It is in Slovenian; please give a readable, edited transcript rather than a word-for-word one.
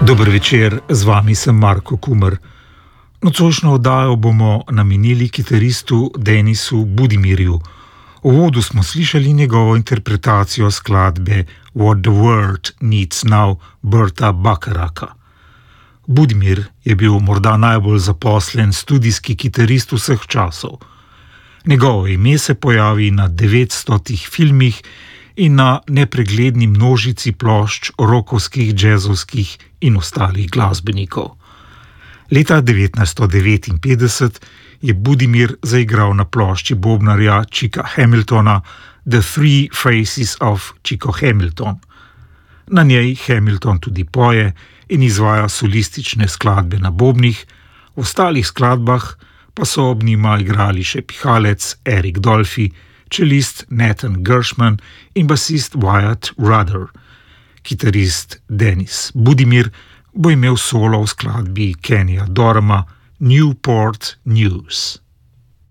Dober večer, z vami sem Marko Kumer. Nocojšnjo oddajo bomo namenili kitaristu Denisu Budimirju. V uvodu smo slišali njegovo interpretacijo skladbe What the World Needs Now Berta Bacharaka. Budimir je bil morda najbolj zaposlen studijski kitarist vseh časov. Njegovo ime se pojavi na 900 filmih in na nepregledni množici plošč rokovskih, džezovskih in ostalih glasbenikov. Leta 1959 je Budimir zaigral na plošči bobnarja Chicka Hamiltona The Three Faces of Chico Hamilton. Na njej Hamilton tudi poje in izvaja solistične skladbe na bobnih, v ostalih skladbah pa so ob njima igrali še pihalec Eric Dolphy, čelist Nathan Gershman in basist Wyatt Rudder. Kitarist Denis Budimir bo imel solo v skladbi Kennyja Dorhama Newport News.